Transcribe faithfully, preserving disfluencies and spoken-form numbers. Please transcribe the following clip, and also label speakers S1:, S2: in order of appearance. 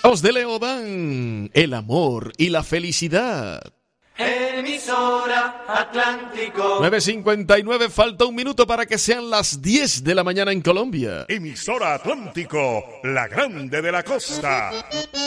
S1: Os de Leodán, el amor y la felicidad.
S2: Emisora Atlántico.
S1: nueve cincuenta y nueve, falta un minuto para que sean las diez de la mañana en Colombia.
S3: Emisora Atlántico, la grande de la costa.